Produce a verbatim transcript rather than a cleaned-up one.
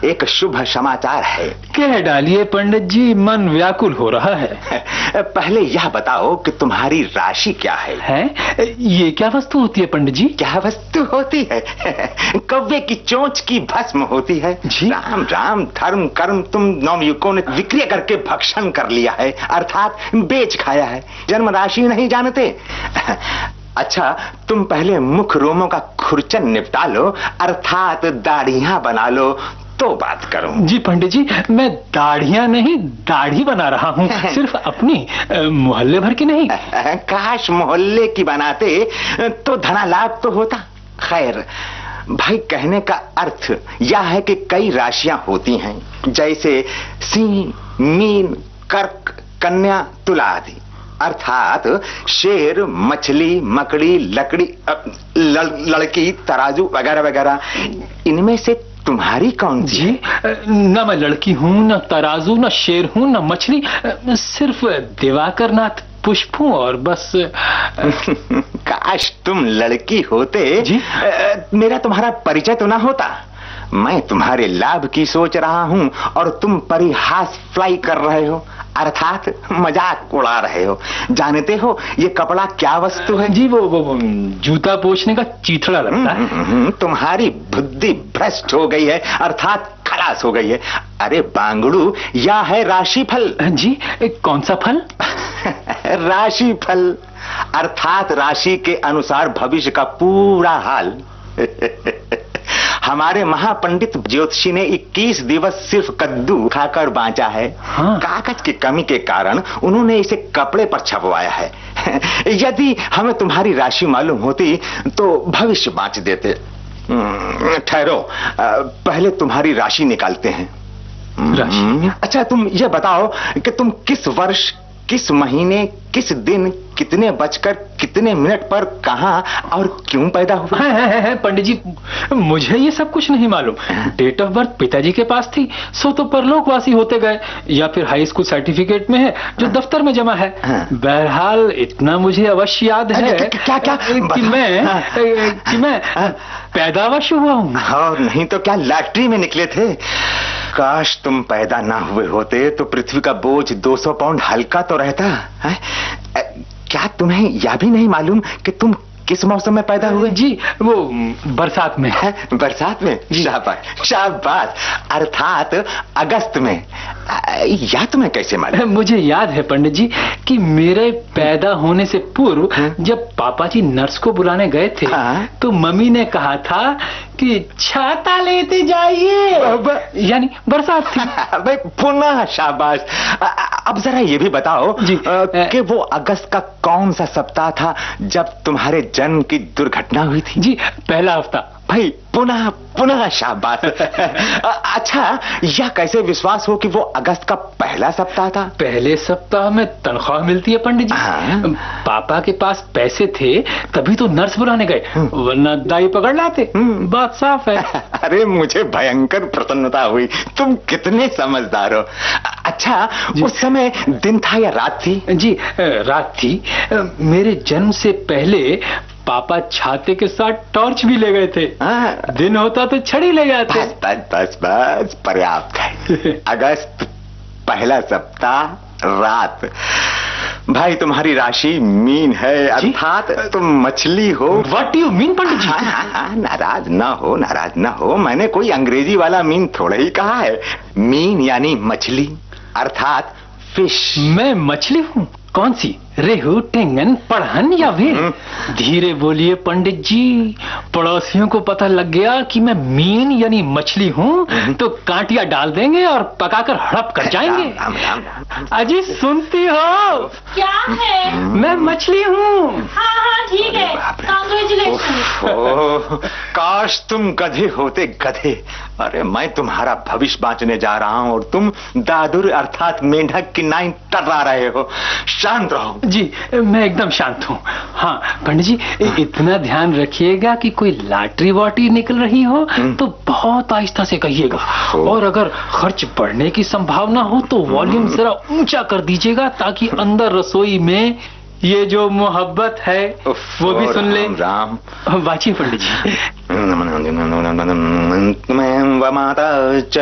एक शुभ समाचार है। कह डालिए पंडित जी, मन व्याकुल हो रहा है। पहले यह बताओ कि तुम्हारी राशि क्या है? है? ये क्या वस्तु होती है पंडित जी? क्या वस्तु होती है? कौवे की चोंच की भस्म होती है जी? राम राम, धर्म कर्म तुम नवयुवकों ने विक्रिया करके भक्षण कर लिया है, अर्थात बेच खाया है। जन्म राशि नहीं जानते? अच्छा, तुम पहले मुख रोमों का खुरचन निपटा लो, अर्थात दाढ़ियां बना लो, तो बात करूं। जी पंडित जी, मैं दाढ़ियां नहीं दाढ़ी बना रहा हूँ, सिर्फ अपनी, मोहल्ले भर की नहीं। काश मोहल्ले की बनाते तो धना लाभ तो होता। खैर भाई, कहने का अर्थ यह है कि कई राशियां होती हैं, जैसे सिंह, मीन, कर्क, कन्या, तुला आदि। अर्थात शेर, मछली, मकड़ी, लकड़ी, लड़, लड़की, तराजू वगैरह वगैरह। इनमें से तुम्हारी कौन सी? जी, न मैं लड़की हूँ, न तराजू, न शेर हूँ, न मछली, सिर्फ दिवाकर नाथ पुष्प हूँ और बस। काश तुम लड़की होते जी? मेरा तुम्हारा परिचय तो ना होता। मैं तुम्हारे लाभ की सोच रहा हूँ और तुम परिहास फ्लाई कर रहे हो, अर्थात मजाक उड़ा रहे हो। जानते हो ये कपड़ा क्या वस्तु है? जी, वो, वो, वो जूता पोंछने का चीथड़ा लगता है। तुम्हारी बुद्धि भ्रष्ट हो गई है, अर्थात खलास हो गई है। अरे बांगड़ू, यह है राशि फल। जी, कौन सा फल? राशि फल, अर्थात राशि के अनुसार भविष्य का पूरा हाल। हमारे महापंडित ज्योतिषी ने इक्कीस दिवस सिर्फ कद्दू खाकर बांचा है। हाँ। कागज की कमी के कारण उन्होंने इसे कपड़े पर छपवाया है। यदि हमें तुम्हारी राशि मालूम होती तो भविष्य बांच देते। ठहरो, पहले तुम्हारी राशि निकालते हैं। राशि? अच्छा, तुम ये बताओ कि तुम किस वर्ष, किस महीने, किस दिन, कितने बजकर कितने मिनट पर, कहां और क्यों पैदा हुआ? है, है, है, है, पंडित जी, मुझे ये सब कुछ नहीं मालूम। डेट ऑफ बर्थ पिताजी के पास थी, सो तो परलोकवासी होते गए, या फिर हाई स्कूल सर्टिफिकेट में है जो दफ्तर में जमा है। बहरहाल इतना मुझे अवश्य याद है। क्या क्या कि मैं कि मैं पैदा अवश्य हुआ हूँ। और नहीं तो क्या लॉटरी में निकले थे? काश तुम पैदा ना हुए होते तो पृथ्वी का बोझ दो सौ पाउंड हल्का तो रहता है। क्या तुम्हें यह भी नहीं मालूम कि तुम किस मौसम में पैदा हुए? जी, वो बरसात में है। बरसात में? शाबाश शाबाश, अर्थात अगस्त में। या तुम्हें कैसे मालूम? मुझे याद है पंडित जी कि मेरे पैदा होने से पूर्व जब पापा जी नर्स को बुलाने गए थे, हाँ? तो मम्मी ने कहा था कि छाता लेते जाइए, यानी बरसात थी। भाई पुनः शाबाश। अब जरा ये भी बताओ जी, आ, कि वो अगस्त का कौन सा सप्ताह था जब तुम्हारे जन्म की दुर्घटना हुई थी? जी, पहला हफ्ता। भाई पुनः पुनः शाबाश। अच्छा, यह कैसे विश्वास हो कि वो अगस्त का पहला सप्ताह था? पहले सप्ताह में तनख्वाह मिलती है पंडित जी। हाँ? पापा के पास पैसे थे तभी तो नर्स बुलाने गए, वरना दाई पकड़ लाते। बात साफ है। अरे मुझे भयंकर प्रसन्नता हुई, तुम कितने समझदार हो। अच्छा, उस समय दिन था या रात थी? जी, रात थी। मेरे जन्म से पहले पापा छाते के साथ टॉर्च भी ले गए थे। हाँ। दिन होता तो छड़ी ले जाते। बस बस बस बस पर्याप्त है। अगस्त पहला सप्ताह, रात। भाई तुम्हारी राशि मीन है, अर्थात तुम मछली हो। What do you mean पंडित जी? हाँ, हाँ, हाँ, नाराज ना हो, नाराज ना हो, मैंने कोई अंग्रेजी वाला मीन थोड़ा ही कहा है। मीन यानी मछली, अर्थात फिश। मैं मछली हूँ? कौन सी? रेहू, टेंगन, पढ़न या व्हेल? धीरे बोलिए पंडित जी, पड़ोसियों को पता लग गया कि मैं मीन यानी मछली हूँ तो कांटिया डाल देंगे और पकाकर हड़प कर जाएंगे। अजी सुनती हो? क्या है? मैं मछली हूँ। हाँ हाँ ठीक है, कांग्रेचुलेशन। काश तुम गधे होते, गधे। अरे मैं तुम्हारा भविष्य बांचने जा रहा हूँ और तुम दादुर अर्थात मेंढक की नाई टर्रा रहे हो। शांत रहो। जी, मैं एकदम शांत हूँ। हाँ पंडित जी, इतना ध्यान रखिएगा कि कोई लॉटरी वॉटरी निकल रही हो तो बहुत आहिस्ता से कहिएगा, और अगर खर्च बढ़ने की संभावना हो तो वॉल्यूम जरा ऊंचा कर दीजिएगा ताकि अंदर रसोई में ये जो मोहब्बत है वो भी सुन ले। राम वाचिए पंडित जी। माता